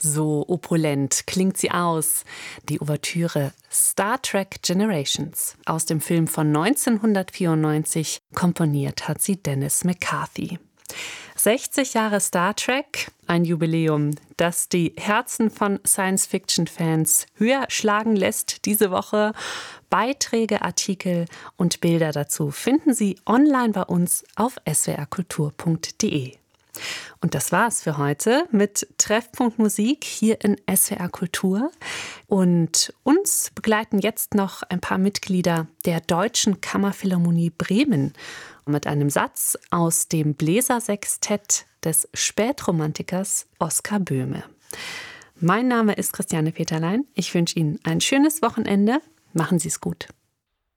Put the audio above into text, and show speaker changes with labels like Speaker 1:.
Speaker 1: So opulent klingt sie aus. Die Ouvertüre Star Trek Generations aus dem Film von 1994. Komponiert hat sie Dennis McCarthy. 60 Jahre Star Trek, ein Jubiläum, das die Herzen von Science-Fiction-Fans höher schlagen lässt diese Woche. Beiträge, Artikel und Bilder dazu finden Sie online bei uns auf swrkultur.de. Und das war's für heute mit Treffpunkt Musik hier in SWR Kultur. Und uns begleiten jetzt noch ein paar Mitglieder der Deutschen Kammerphilharmonie Bremen mit einem Satz aus dem Bläsersextett des Spätromantikers Oskar Böhme. Mein Name ist Christiane Peterlein. Ich wünsche Ihnen ein schönes Wochenende. Machen Sie es gut.